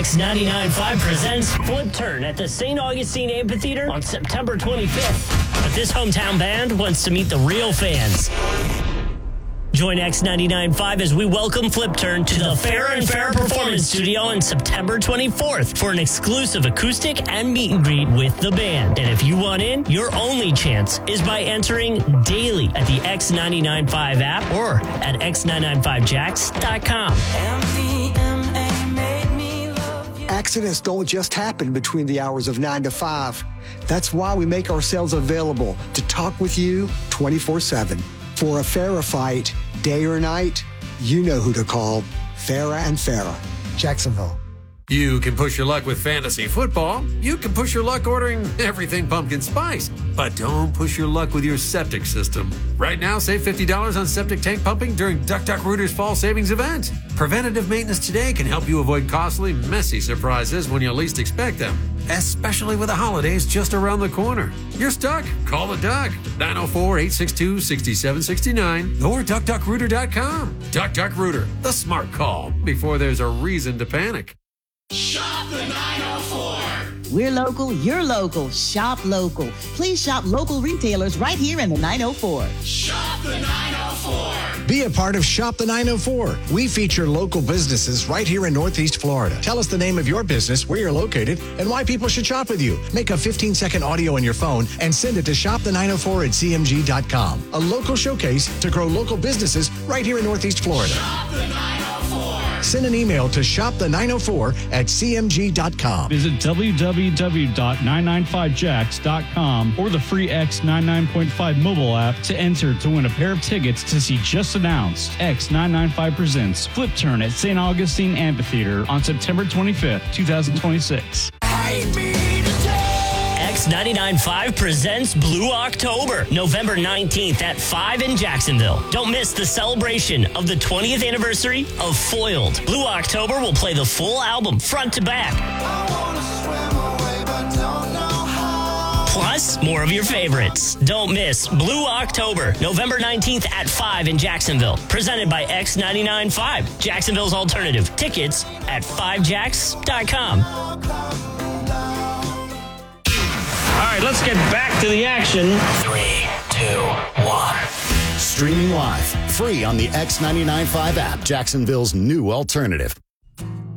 X99.5 presents Flip Turn at the St. Augustine Amphitheater on September 25th. But this hometown band wants to meet the real fans. Join X99.5 as we welcome Flip Turn to the Fairer and Fairer Performance Studio on September 24th for an exclusive acoustic and meet and greet with the band. And if you want in, your only chance is by entering daily at the X99.5 app or at x995jacks.com. Accidents don't just happen between the hours of 9 to 5. That's why we make ourselves available to talk with you 24/7. For a fairer fight, day or night, you know who to call. Fairer and Fairer, Jacksonville. You can push your luck with fantasy football. You can push your luck ordering everything pumpkin spice. But don't push your luck with your septic system. Right now, save $50 on septic tank pumping during Duck-Duck-Rooter's fall savings event. Preventative maintenance today can help you avoid costly, messy surprises when you least expect them, especially with the holidays just around the corner. You're stuck? Call the Duck. 904-862-6769 or DuckDuckRooter.com. Duck-Duck-Rooter, the smart call before there's a reason to panic. Shop the 904. We're local, you're local. Shop local. Please shop local retailers right here in the 904. Shop the 904. Be a part of Shop the 904. We feature local businesses right here in Northeast Florida. Tell us the name of your business, where you're located, and why people should shop with you. Make a 15-second audio on your phone and send it to shopthe904@cmg.com. A local showcase to grow local businesses right here in Northeast Florida. Shop the 904. Send an email to shopthe904@cmg.com. Visit www.995jacks.com or the free X99.5 mobile app to enter to win a pair of tickets to see just announced X995 presents Flip Turn at St. Augustine Amphitheater on September 25th, 2026. X99.5 presents Blue October, November 19th at 5 in Jacksonville. Don't miss the celebration of the 20th anniversary of Foiled. Blue October will play the full album front to back. Plus, more of your favorites. Don't miss Blue October, November 19th at 5 in Jacksonville. Presented by X99.5, Jacksonville's alternative. Tickets at 5jacks.com. All right, let's get back to the action. 3, 2, 1. Streaming live, free on the X99.5 app, Jacksonville's new alternative.